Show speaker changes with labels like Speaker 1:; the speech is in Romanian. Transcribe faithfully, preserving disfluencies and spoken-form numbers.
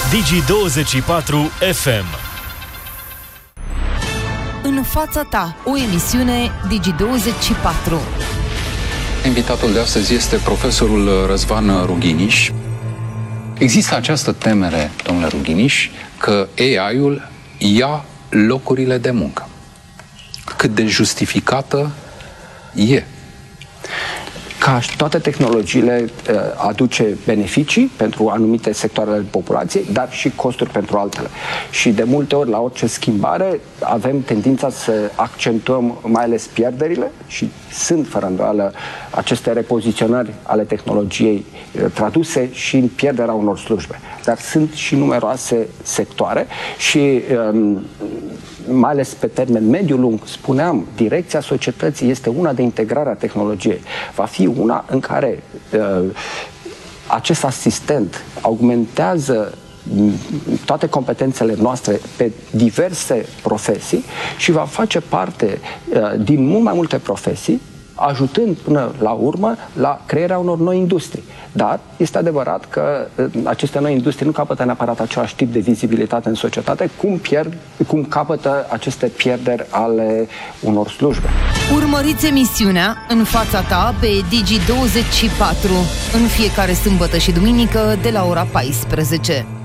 Speaker 1: Digi douăzeci și patru F M.
Speaker 2: În fața ta, o emisiune Digi douăzeci și patru.
Speaker 3: Invitatul de astăzi este profesorul Răzvan Rughiniș. Există această temere, domnule Rughiniș, că A I-ul ia locurile de muncă. Cât de justificată e?
Speaker 4: Ca și toate tehnologiile, aduce beneficii pentru anumite sectoare ale populației, dar și costuri pentru altele. Și de multe ori, la orice schimbare, avem tendința să accentuăm mai ales pierderile și sunt, fără îndoială, aceste repoziționări ale tehnologiei traduse și în pierderea unor slujbe. Dar sunt și numeroase sectoare și mai ales pe termen mediu-lung, spuneam, direcția societății este una de integrare a tehnologiei. Va fi una în care uh, acest asistent augmentează toate competențele noastre pe diverse profesii și va face parte uh, din mult mai multe profesii, ajutând până la urmă la crearea unor noi industrii. Dar este adevărat că aceste noi industrii nu capătă neapărat același tip de vizibilitate în societate, cum, pierd, cum capătă aceste pierderi ale unor slujbe.
Speaker 2: Urmăriți emisiunea În fața ta pe Digi douăzeci și patru în fiecare sâmbătă și duminică de la ora paisprezece.